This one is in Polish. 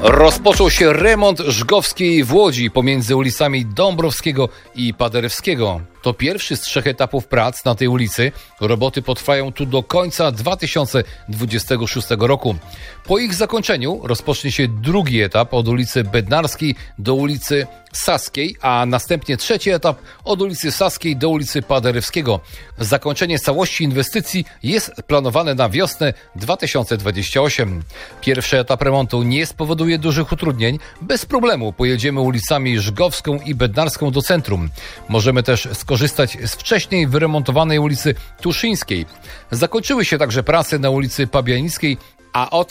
Rozpoczął się remont Żgowskiej w Łodzi pomiędzy ulicami Dąbrowskiego i Paderewskiego. To pierwszy z 3 etapów prac na tej ulicy. Roboty potrwają tu do końca 2026 roku. Po ich zakończeniu rozpocznie się drugi etap od ulicy Bednarskiej do ulicy Saskiej, a następnie trzeci etap od ulicy Saskiej do ulicy Paderewskiego. Zakończenie całości inwestycji jest planowane na wiosnę 2028. Pierwszy etap remontu nie spowoduje dużych utrudnień. Bez problemu pojedziemy ulicami Żgowską i Bednarską do centrum. Możemy też skorzystać z wcześniej wyremontowanej ulicy Tuszyńskiej. Zakończyły się także prace na ulicy Pabianickiej, a od